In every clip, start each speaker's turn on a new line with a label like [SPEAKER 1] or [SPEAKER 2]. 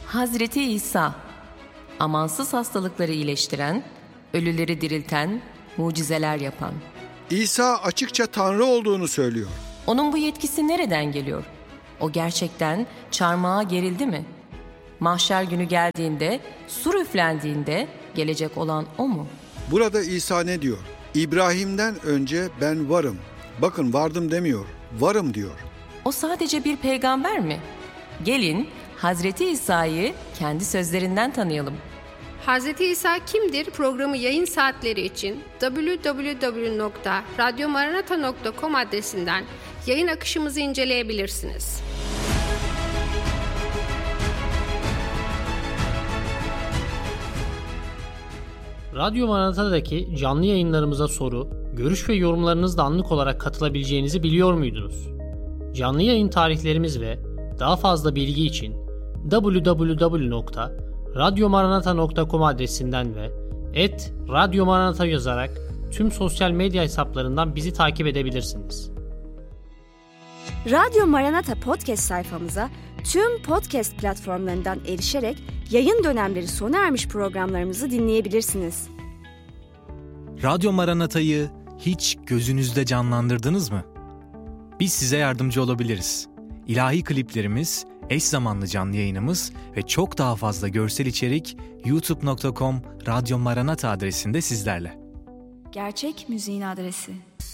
[SPEAKER 1] Hazreti İsa, amansız hastalıkları iyileştiren, ölüleri dirilten, mucizeler yapan.
[SPEAKER 2] İsa açıkça Tanrı olduğunu söylüyor.
[SPEAKER 1] Onun bu yetkisi nereden geliyor? O gerçekten çarmıha gerildi mi? Mahşer günü geldiğinde, sur üflendiğinde gelecek olan o mu?
[SPEAKER 2] Burada İsa ne diyor? İbrahim'den önce ben varım. Bakın vardım demiyor, varım diyor.
[SPEAKER 1] O sadece bir peygamber mi? Gelin Hazreti İsa'yı kendi sözlerinden tanıyalım.
[SPEAKER 3] Hazreti İsa kimdir programı yayın saatleri için www.radyomaranata.com adresinden yayın akışımızı inceleyebilirsiniz.
[SPEAKER 4] Radyo Maranata'daki canlı yayınlarımıza soru, görüş ve yorumlarınızla anlık olarak katılabileceğinizi biliyor muydunuz? Canlı yayın tarihlerimiz ve daha fazla bilgi için www.radyomaranata.com adresinden ve @radyomaranata yazarak tüm sosyal medya hesaplarından bizi takip edebilirsiniz.
[SPEAKER 5] Radyo Maranata podcast sayfamıza tüm podcast platformlarından erişerek yayın dönemleri sona ermiş programlarımızı dinleyebilirsiniz.
[SPEAKER 6] Radyo Maranata'yı hiç gözünüzde canlandırdınız mı? Biz size yardımcı olabiliriz. İlahi kliplerimiz, eş zamanlı canlı yayınımız ve çok daha fazla görsel içerik youtube.com/Radyo Maranata adresinde sizlerle.
[SPEAKER 5] Gerçek müziğin adresi.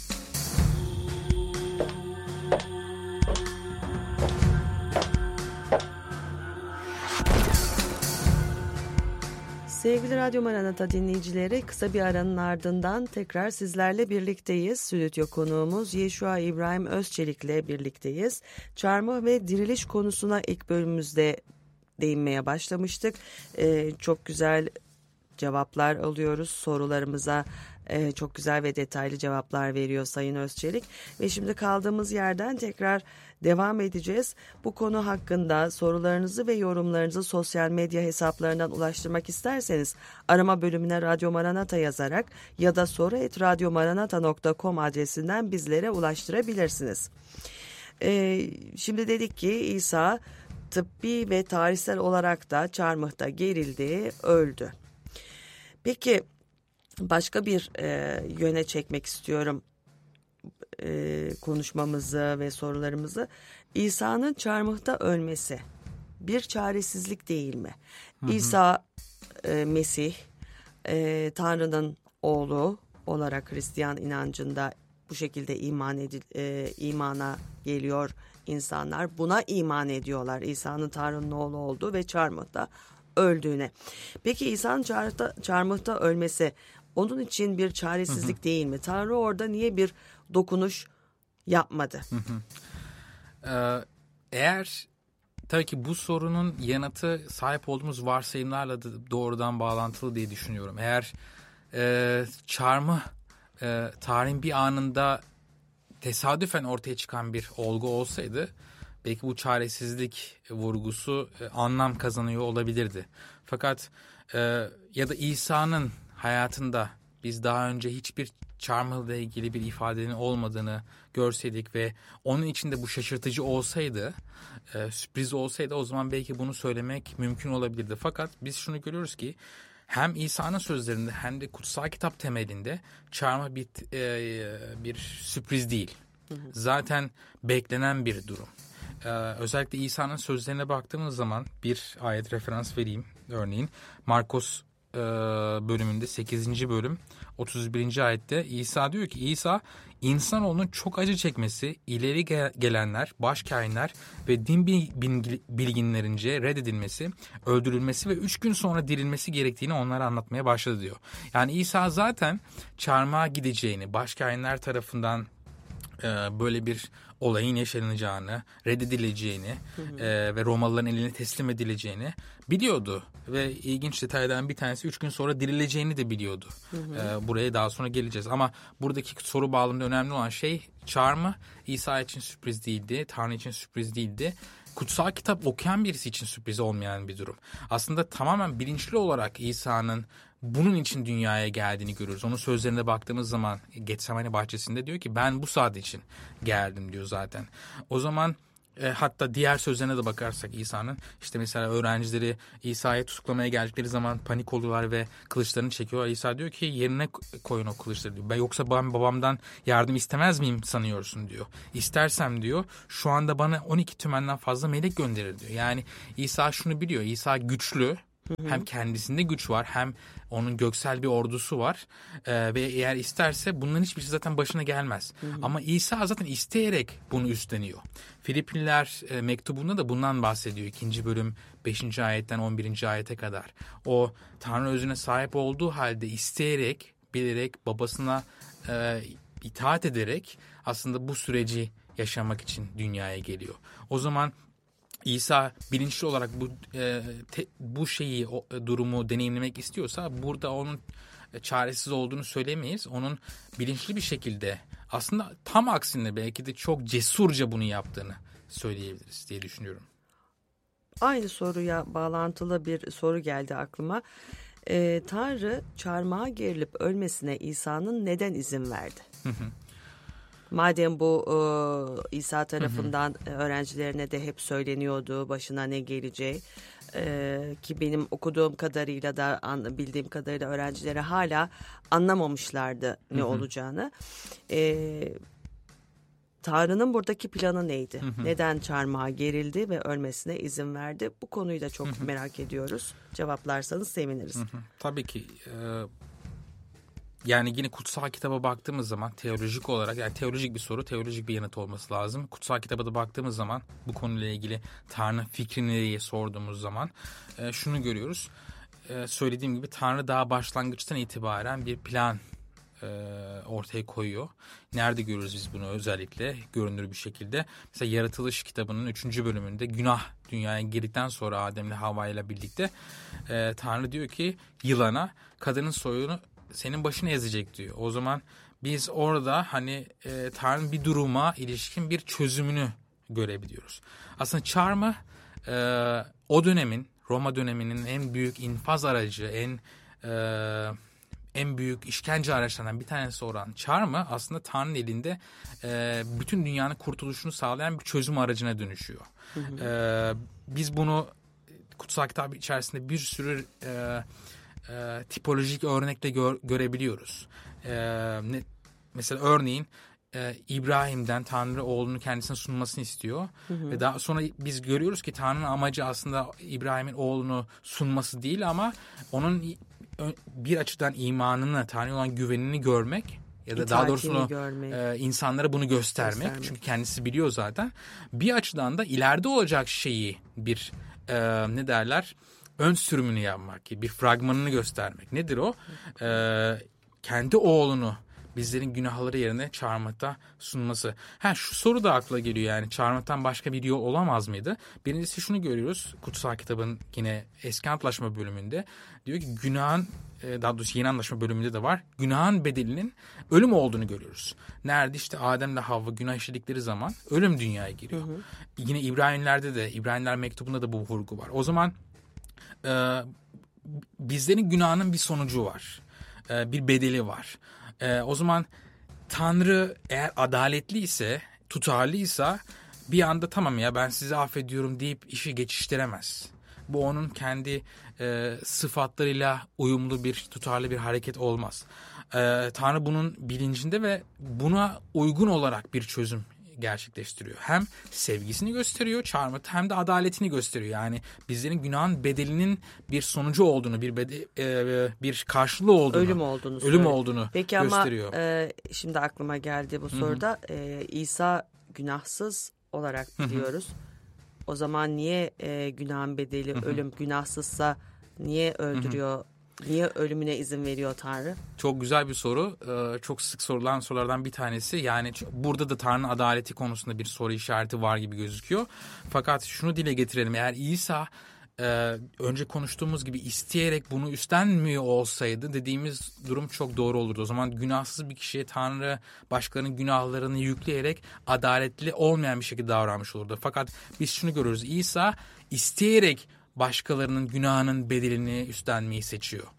[SPEAKER 7] Sevgili Radyo Maranata dinleyicileri, kısa bir aranın ardından tekrar sizlerle birlikteyiz. Stüdyo konuğumuz Yeşua İbrahim Özçelik ile birlikteyiz. Çarmıh ve diriliş konusuna ilk bölümümüzde değinmeye başlamıştık. Çok güzel cevaplar alıyoruz sorularımıza. Çok güzel ve detaylı cevaplar veriyor Sayın Özçelik. Ve şimdi kaldığımız yerden tekrar devam edeceğiz. Bu konu hakkında sorularınızı ve yorumlarınızı sosyal medya hesaplarından ulaştırmak isterseniz arama bölümüne Radyo Maranata yazarak ya da soru@radyomaranata.com adresinden bizlere ulaştırabilirsiniz. Şimdi dedik ki İsa tıbbi ve tarihsel olarak da çarmıhta gerildi, öldü. Peki başka bir yöne çekmek istiyorum konuşmamızı ve sorularımızı. İsa'nın çarmıhta ölmesi bir çaresizlik değil mi? İsa Mesih Tanrı'nın oğlu olarak Hristiyan inancında bu şekilde imana geliyor insanlar. Buna iman ediyorlar, İsa'nın Tanrı'nın oğlu olduğu ve çarmıhta öldüğüne. Peki İsa'nın çarmıhta ölmesi onun için bir çaresizlik değil mi? Tanrı orada niye bir dokunuş yapmadı?
[SPEAKER 8] Eğer tabii ki bu sorunun yanıtı sahip olduğumuz varsayımlarla da doğrudan bağlantılı diye düşünüyorum. Eğer çarmıh tarihin bir anında tesadüfen ortaya çıkan bir olgu olsaydı belki bu çaresizlik vurgusu anlam kazanıyor olabilirdi. Fakat ya da İsa'nın hayatında biz daha önce hiçbir çarmıhla ilgili bir ifadenin olmadığını görseydik ve onun içinde bu şaşırtıcı olsaydı, sürpriz olsaydı o zaman belki bunu söylemek mümkün olabilirdi. Fakat biz şunu görüyoruz ki hem İsa'nın sözlerinde hem de kutsal kitap temelinde çarmıh bir sürpriz değil. Zaten beklenen bir durum. Özellikle İsa'nın sözlerine baktığımız zaman bir ayet referans vereyim. Örneğin Markos bölümünde 8. bölüm 31. ayette İsa diyor ki insanoğlunun çok acı çekmesi, ileri gelenler, başkâhinler ve din bilginlerince reddedilmesi, öldürülmesi ve 3 gün sonra dirilmesi gerektiğini onlara anlatmaya başladı diyor. Yani İsa zaten çarmıha gideceğini, başkâhinler tarafından böyle bir olayın yaşanacağını, reddedileceğini ve Romalıların eline teslim edileceğini biliyordu. Ve ilginç detaylardan bir tanesi 3 gün sonra dirileceğini de biliyordu. Buraya daha sonra geleceğiz. Ama buradaki soru bağlamında önemli olan şey çarmıh İsa için sürpriz değildi, Tanrı için sürpriz değildi. Kutsal kitap okuyan birisi için sürpriz olmayan bir durum. Aslında tamamen bilinçli olarak İsa'nın bunun için dünyaya geldiğini görüyoruz. Onun sözlerine baktığımız zaman Getsemane bahçesinde diyor ki ben bu saat için geldim diyor zaten. O zaman Hatta diğer sözlerine de bakarsak İsa'nın, işte mesela öğrencileri İsa'ya tutuklamaya geldikleri zaman panik oluyorlar ve kılıçlarını çekiyorlar. İsa diyor ki yerine koyun o kılıçları diyor. Yoksa ben babamdan yardım istemez miyim sanıyorsun diyor. İstersem diyor şu anda bana 12 tümenden fazla melek gönderir diyor. Yani İsa şunu biliyor. İsa güçlü. Hem kendisinde güç var, hem onun göksel bir ordusu var ve eğer isterse bunların hiçbirisi zaten başına gelmez. Ama İsa zaten isteyerek bunu üstleniyor. Filipliler mektubunda da bundan bahsediyor. 2. bölüm 5. ayetten 11. ayete kadar. O Tanrı özüne sahip olduğu halde isteyerek, bilerek, babasına itaat ederek aslında bu süreci yaşamak için dünyaya geliyor. O zaman İsa bilinçli olarak bu şeyi, durumu deneyimlemek istiyorsa burada onun çaresiz olduğunu söylemeyiz. Onun bilinçli bir şekilde, aslında tam aksine belki de çok cesurca bunu yaptığını söyleyebiliriz diye düşünüyorum.
[SPEAKER 7] Aynı soruya bağlantılı bir soru geldi aklıma. Tanrı çarmıha gerilip ölmesine İsa'nın neden izin verdi? Madem bu İsa tarafından öğrencilerine de hep söyleniyordu başına ne geleceği, ki benim okuduğum kadarıyla da bildiğim kadarıyla öğrencileri hala anlamamışlardı ne olacağını. Tanrı'nın buradaki planı neydi? Neden çarmıha gerildi ve ölmesine izin verdi? Bu konuyu da çok merak ediyoruz. Cevaplarsanız seviniriz.
[SPEAKER 8] Tabii ki. Yani yine kutsal kitaba baktığımız zaman teolojik olarak, yani teolojik bir soru, teolojik bir yanıt olması lazım. Kutsal kitaba da baktığımız zaman bu konuyla ilgili Tanrı fikrini diye sorduğumuz zaman şunu görüyoruz. Söylediğim gibi Tanrı daha başlangıçtan itibaren bir plan ortaya koyuyor. Nerede görürüz biz bunu özellikle görünür bir şekilde? Mesela Yaratılış kitabının 3. bölümünde günah dünyaya girdikten sonra Adem'le Havva ile birlikte Tanrı diyor ki yılana, kadının soyunu senin başına ezecek diyor. O zaman biz orada hani Tanrı'nın bir duruma ilişkin bir çözümünü görebiliyoruz. Aslında çarmıh o dönemin, Roma döneminin en büyük infaz aracı, en büyük işkence araçlarından bir tanesi olan çarmıh aslında Tanrı'nın elinde bütün dünyanın kurtuluşunu sağlayan bir çözüm aracına dönüşüyor. Biz bunu kutsal kitap içerisinde bir sürü tipolojik örnekle görebiliyoruz. Mesela örneğin İbrahim'den Tanrı oğlunu kendisine sunmasını istiyor. Ve daha sonra biz görüyoruz ki Tanrı'nın amacı aslında İbrahim'in oğlunu sunması değil ama onun bir açıdan imanını, Tanrı'ya olan güvenini görmek ya da daha doğrusu insanlara bunu göstermek. Çünkü kendisi biliyor zaten. Bir açıdan da ileride olacak şeyi bir ön sürümünü yapmak, bir fragmanını göstermek. Nedir o? Kendi oğlunu bizlerin günahları yerine çarmıhta sunması. Şu soru da akla geliyor, yani çarmıhtan başka bir yol olamaz mıydı? Birincisi şunu görüyoruz kutsal kitabın yine eski antlaşma bölümünde. Diyor ki günahın, daha doğrusu yeni antlaşma bölümünde de var. Günahın bedelinin ölüm olduğunu görüyoruz. Nerede? İşte Adem'le Havva günah işledikleri zaman ölüm dünyaya giriyor. Yine İbraniler mektubunda da bu vurgu var. O zaman bizlerin günahının bir sonucu var. Bir bedeli var. O zaman Tanrı eğer adaletliyse, tutarlıysa bir anda tamam ya ben sizi affediyorum deyip işi geçiştiremez. Bu onun kendi sıfatlarıyla uyumlu bir, tutarlı bir hareket olmaz. Tanrı bunun bilincinde ve buna uygun olarak bir çözüm gerçekleştiriyor. Hem sevgisini gösteriyor çarmıhta, hem de adaletini gösteriyor. Yani bizlerin günahın bedelinin bir sonucu olduğunu, bir karşılığı olduğunu, ölüm olduğunu
[SPEAKER 7] Peki
[SPEAKER 8] gösteriyor.
[SPEAKER 7] Ama şimdi aklıma geldi bu soruda. İsa günahsız olarak biliyoruz. O zaman niye günahın bedeli ölüm, günahsızsa niye öldürüyor? Niye ölümüne izin veriyor Tanrı?
[SPEAKER 8] Çok güzel bir soru. Çok sık sorulan sorulardan bir tanesi. Yani burada da Tanrı'nın adaleti konusunda bir soru işareti var gibi gözüküyor. Fakat şunu dile getirelim. Eğer İsa önce konuştuğumuz gibi isteyerek bunu üstlenmiyor olsaydı dediğimiz durum çok doğru olurdu. O zaman günahsız bir kişiye Tanrı başkalarının günahlarını yükleyerek adaletli olmayan bir şekilde davranmış olurdu. Fakat biz şunu görüyoruz. İsa isteyerek başkalarının günahının bedelini üstlenmeyi seçiyor.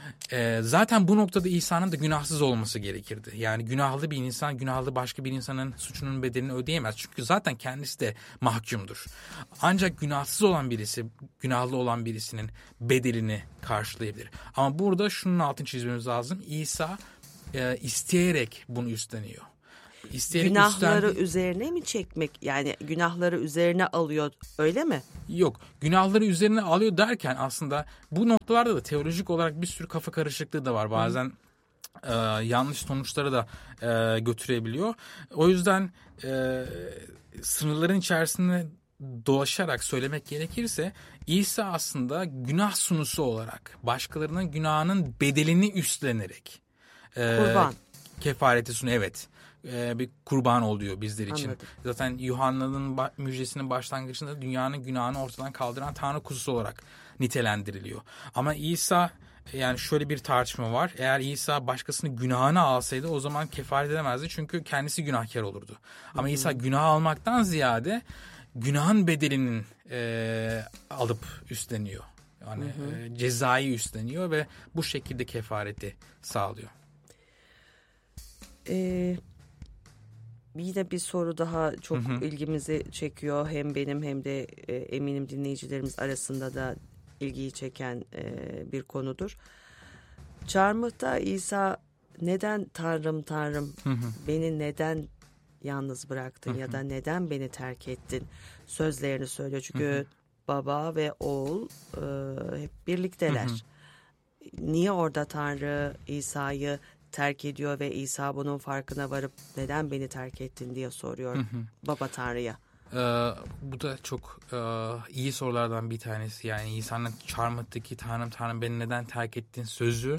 [SPEAKER 8] Zaten bu noktada İsa'nın da günahsız olması gerekirdi. Yani günahlı bir insan, günahlı başka bir insanın suçunun bedelini ödeyemez. Çünkü zaten kendisi de mahkumdur. Ancak günahsız olan birisi, günahlı olan birisinin bedelini karşılayabilir. Ama burada şunun altını çizmemiz lazım. İsa isteyerek bunu üstleniyor.
[SPEAKER 7] Günahları üzerine mi çekmek, yani günahları üzerine alıyor, öyle mi?
[SPEAKER 8] Yok, günahları üzerine alıyor derken aslında bu noktalarda da teolojik olarak bir sürü kafa karışıklığı da var. Bazen yanlış sonuçlara da götürebiliyor. O yüzden sınırların içerisinde dolaşarak söylemek gerekirse İsa aslında günah sunusu olarak başkalarının günahının bedelini üstlenerek
[SPEAKER 7] Kurban.
[SPEAKER 8] Kefareti sunuyor. Evet. Bir kurban oluyor bizler için.
[SPEAKER 7] Anladım.
[SPEAKER 8] Zaten Yuhanna'nın müjdesinin başlangıcında dünyanın günahını ortadan kaldıran Tanrı kuzusu olarak nitelendiriliyor. Ama İsa, yani şöyle bir tartışma var. Eğer İsa başkasının günahını alsaydı o zaman kefaret edemezdi. Çünkü kendisi günahkar olurdu. Ama İsa günah almaktan ziyade günahın bedelinin alıp üstleniyor. Yani cezayı üstleniyor ve bu şekilde kefareti sağlıyor.
[SPEAKER 7] Yine bir soru daha çok ilgimizi çekiyor. Hem benim hem de eminim dinleyicilerimiz arasında da ilgiyi çeken bir konudur. Çarmıhta İsa neden Tanrım Tanrım beni neden yalnız bıraktın ya da neden beni terk ettin sözlerini söylüyor. Çünkü baba ve oğul hep birlikteler. Niye orada Tanrı İsa'yı terk ediyor ve İsa bunun farkına varıp neden beni terk ettin diye soruyor baba Tanrı'ya.
[SPEAKER 8] Bu da çok iyi sorulardan bir tanesi. Yani İsa'nın çarmıhtaki Tanrım Tanrım beni neden terk ettin sözü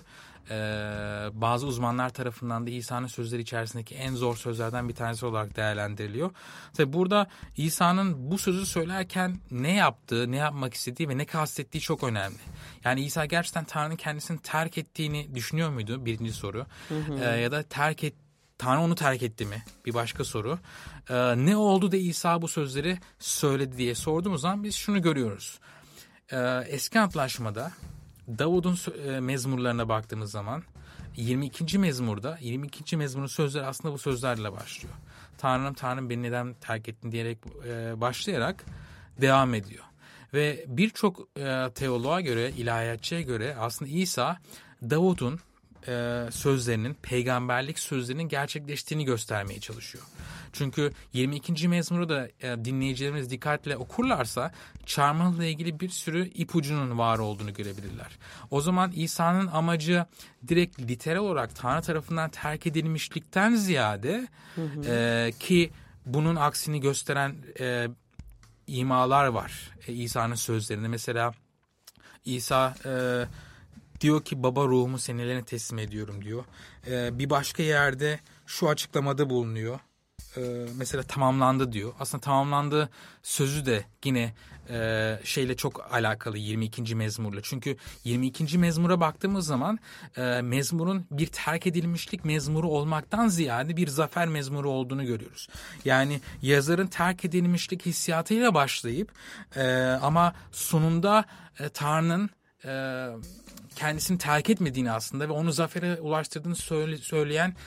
[SPEAKER 8] bazı uzmanlar tarafından da İsa'nın sözleri içerisindeki en zor sözlerden bir tanesi olarak değerlendiriliyor. Tabii burada İsa'nın bu sözü söylerken ne yaptığı, ne yapmak istediği ve ne kastettiği çok önemli. Yani İsa gerçekten Tanrı'nın kendisini terk ettiğini düşünüyor muydu? Birinci soru. Ya da Tanrı onu terk etti mi? Bir başka soru. Ne oldu da İsa bu sözleri söyledi diye sorduğumuz zaman biz şunu görüyoruz. Eski Antlaşmada Davud'un mezmurlarına baktığımız zaman 22. mezmurda 22. mezmurun sözleri aslında bu sözlerle başlıyor. Tanrım Tanrım beni neden terk ettin diyerek başlayarak devam ediyor. Ve birçok teoloğa göre, ilahiyatçıya göre aslında İsa Davud'un sözlerinin, peygamberlik sözlerinin gerçekleştiğini göstermeye çalışıyor. Çünkü 22. mezmuru da dinleyicilerimiz dikkatle okurlarsa çarmıhla ilgili bir sürü ipucunun var olduğunu görebilirler. O zaman İsa'nın amacı direkt literal olarak Tanrı tarafından terk edilmişlikten ziyade ki bunun aksini gösteren imalar var İsa'nın sözlerinde. Mesela İsa diyor ki baba ruhumu senin ellerine teslim ediyorum diyor. Bir başka yerde şu açıklamada bulunuyor. Mesela tamamlandı diyor. Aslında tamamlandı sözü de yine şeyle çok alakalı 22. mezmurla. Çünkü 22. mezmura baktığımız zaman mezmurun bir terk edilmişlik mezmuru olmaktan ziyade bir zafer mezmuru olduğunu görüyoruz. Yani yazarın terk edilmişlik hissiyatıyla başlayıp ama sonunda Tanrı'nın kendisini terk etmediğini aslında ve onu zafere ulaştırdığını söyleyen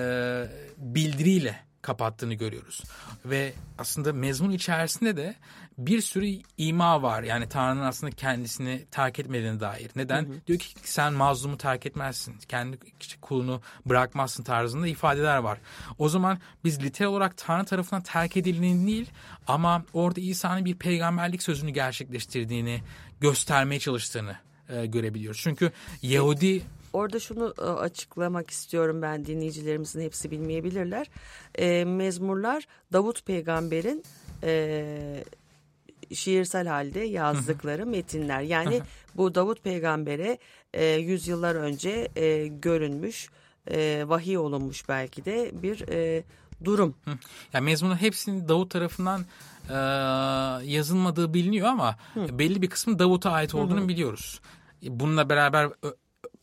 [SPEAKER 8] bildiriyle kapattığını görüyoruz. Ve aslında mezmun içerisinde de bir sürü ima var. Yani Tanrı'nın aslında kendisini terk etmediğine dair. Neden? Diyor ki sen mazlumu terk etmezsin. Kendi kulunu bırakmazsın tarzında ifadeler var. O zaman biz literal olarak Tanrı tarafından terk edildiğini değil ama orada İsa'nın bir peygamberlik sözünü gerçekleştirdiğini göstermeye çalıştığını görebiliyoruz. Çünkü Yahudi...
[SPEAKER 7] Orada şunu açıklamak istiyorum, ben dinleyicilerimizin hepsi bilmeyebilirler. Mezmurlar Davut peygamberin şiirsel halde yazdıkları metinler. Yani bu Davut peygambere yüzyıllar önce görünmüş, vahiy olunmuş belki de bir durum.
[SPEAKER 8] Yani mezmunun hepsinin Davut tarafından yazılmadığı biliniyor ama belli bir kısmı Davut'a ait olduğunu biliyoruz. Bununla beraber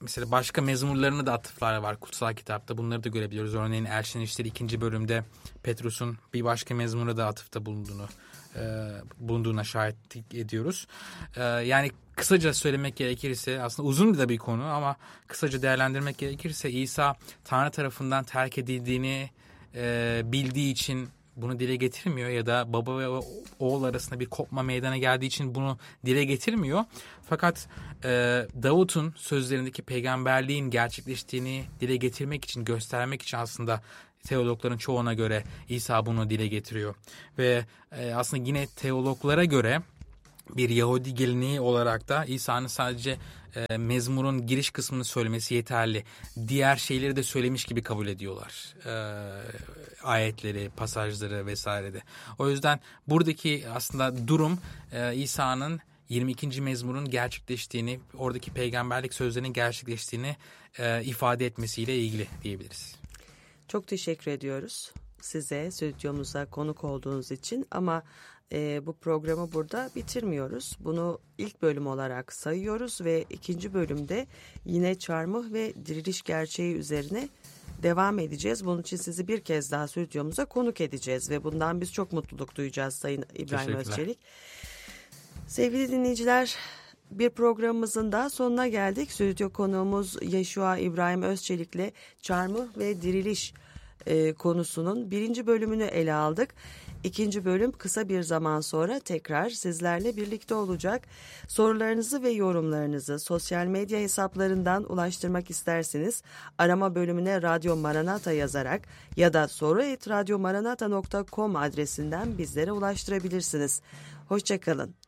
[SPEAKER 8] mesela başka mezmurlarına da atıflar var kutsal kitapta. Bunları da görebiliyoruz. Örneğin Elçilerin İşleri 2. bölümde Petrus'un bir başka mezmura da atıfta bulunduğuna şahitlik ediyoruz. Yani kısaca söylemek gerekirse, aslında uzun da bir konu ama kısaca değerlendirmek gerekirse, İsa Tanrı tarafından terk edildiğini bildiği için bunu dile getirmiyor ya da baba ve oğul arasında bir kopma meydana geldiği için bunu dile getirmiyor. Fakat Davut'un sözlerindeki peygamberliğin gerçekleştiğini dile getirmek için, göstermek için aslında teologların çoğuna göre İsa bunu dile getiriyor. Ve aslında yine teologlara göre bir Yahudi geleneği olarak da İsa'nın sadece mezmurun giriş kısmını söylemesi yeterli. Diğer şeyleri de söylemiş gibi kabul ediyorlar. Ayetleri, pasajları vesairede. O yüzden buradaki aslında durum İsa'nın 22. mezmurun gerçekleştiğini, oradaki peygamberlik sözlerinin gerçekleştiğini ifade etmesiyle ilgili diyebiliriz.
[SPEAKER 7] Çok teşekkür ediyoruz size, stüdyomuza konuk olduğunuz için, ama bu programı burada bitirmiyoruz. Bunu ilk bölüm olarak sayıyoruz ve ikinci bölümde yine çarmıh ve diriliş gerçeği üzerine devam edeceğiz. Bunun için sizi bir kez daha stüdyomuza konuk edeceğiz ve bundan biz çok mutluluk duyacağız Sayın İbrahim Özçelik. Sevgili dinleyiciler, bir programımızın daha sonuna geldik. Stüdyo konuğumuz Yeşua İbrahim Özçelik'le çarmıh ve diriliş konusunun 1. bölümünü ele aldık. 2. bölüm kısa bir zaman sonra tekrar sizlerle birlikte olacak. Sorularınızı ve yorumlarınızı sosyal medya hesaplarından ulaştırmak isterseniz arama bölümüne Radyo Maranata yazarak ya da soru@radyomaranata.com adresinden bizlere ulaştırabilirsiniz. Hoşça kalın.